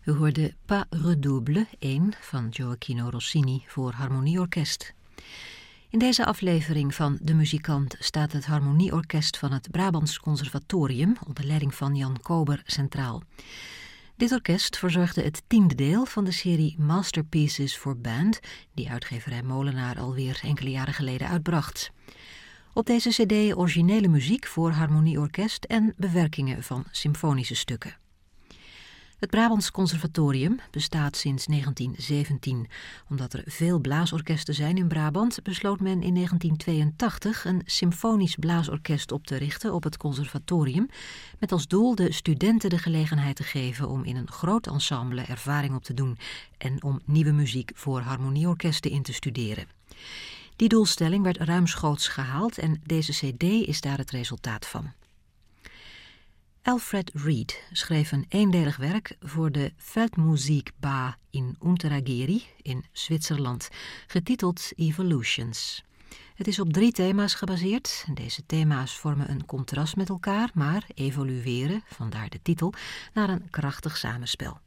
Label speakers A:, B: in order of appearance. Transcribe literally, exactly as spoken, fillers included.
A: U hoorde Pas Redouble één van Gioacchino Rossini voor harmonieorkest. In deze aflevering van De Muzikant staat het harmonieorkest van het Brabants Conservatorium onder leiding van Jan Kober centraal. Dit orkest verzorgde het tiende deel van de serie Masterpieces for Band, die uitgeverij Molenaar alweer enkele jaren geleden uitbracht. Op deze cd originele muziek voor harmonieorkest en bewerkingen van symfonische stukken. Het Brabants Conservatorium bestaat sinds negentien zeventien. Omdat er veel blaasorkesten zijn in Brabant, besloot men in negentien tweeëntachtig een symfonisch blaasorkest op te richten op het conservatorium, met als doel de studenten de gelegenheid te geven om in een groot ensemble ervaring op te doen en om nieuwe muziek voor harmonieorkesten in te studeren. Die doelstelling werd ruimschoots gehaald en deze cd is daar het resultaat van. Alfred Reed schreef een eendelig werk voor de Feldmusikbah in Unterägeri in Zwitserland, getiteld Evolutions. Het is op drie thema's gebaseerd. Deze thema's vormen een contrast met elkaar, maar evolueren, vandaar de titel, naar een krachtig samenspel.